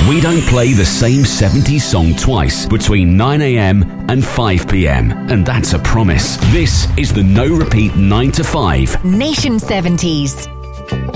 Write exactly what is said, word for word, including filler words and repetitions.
We don't play the same seventies song twice between nine a.m. and five p.m. And that's a promise. This is the No Repeat nine to five Nation seventies.